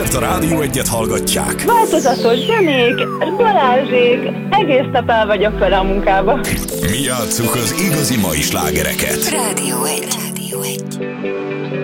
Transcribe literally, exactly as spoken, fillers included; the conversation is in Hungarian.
mert a Rádió Egyet hallgatják. Változatos zenék, Balázsék, egész nap el vagyok vele a munkába. Mi játsszuk az igazi mai slágereket. Rádió Egy. Rádió Egy.